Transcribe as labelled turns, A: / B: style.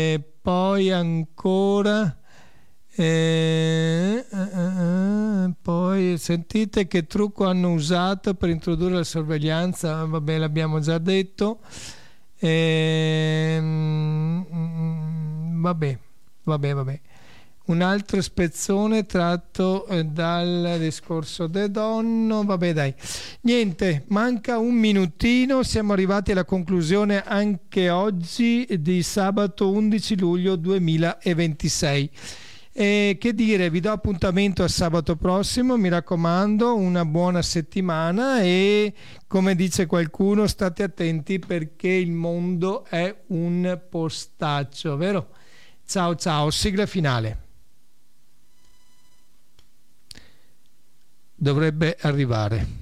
A: Poi ancora poi sentite che trucco hanno usato per introdurre la sorveglianza. Vabbè, l'abbiamo già detto. Vabbè. Un altro spezzone tratto dal discorso de Donno. Vabbè, dai, niente, manca un minutino, siamo arrivati alla conclusione anche oggi di sabato 11 luglio 2026. Che dire, vi do appuntamento a sabato prossimo, mi raccomando, una buona settimana e, come dice qualcuno, state attenti perché il mondo è un postaccio, vero? Ciao ciao, sigla finale. Dovrebbe arrivare.